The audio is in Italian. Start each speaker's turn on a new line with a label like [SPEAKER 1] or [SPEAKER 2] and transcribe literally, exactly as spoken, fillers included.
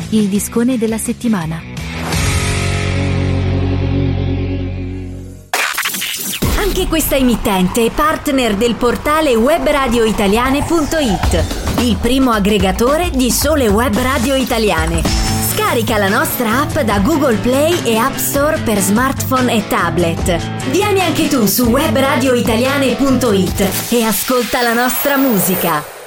[SPEAKER 1] il discone della settimana.
[SPEAKER 2] Anche questa emittente è partner del portale webradioitaliane punto it, il primo aggregatore di sole web radio italiane. Scarica la nostra app da Google Play e App Store per smartphone e tablet. Vieni anche tu su webradioitaliane punto it e ascolta la nostra musica.